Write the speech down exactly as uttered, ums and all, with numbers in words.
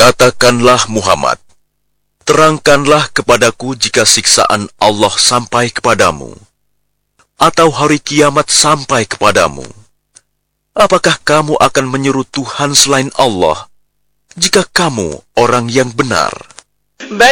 Katakanlah Muhammad, terangkanlah kepadaku jika siksaan Allah sampai kepadamu, atau hari kiamat sampai kepadamu. Apakah kamu akan menyeru Tuhan selain Allah, jika kamu orang yang benar?